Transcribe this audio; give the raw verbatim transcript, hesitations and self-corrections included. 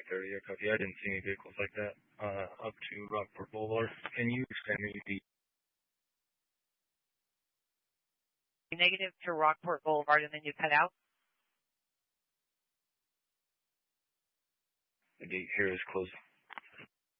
thirty, I copy. I didn't see any vehicles like that uh, up to Rockport Boulevard. Can you send me the... Negative to Rockport Boulevard, and then you cut out? The gate here is closed.